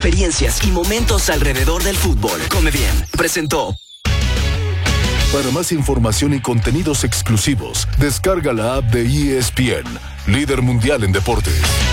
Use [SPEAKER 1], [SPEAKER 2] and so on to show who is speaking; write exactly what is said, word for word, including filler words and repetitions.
[SPEAKER 1] experiencias y momentos alrededor del fútbol. Come Bien presentó.
[SPEAKER 2] Para más información y contenidos exclusivos, descarga la app de E S P N, líder mundial en deportes.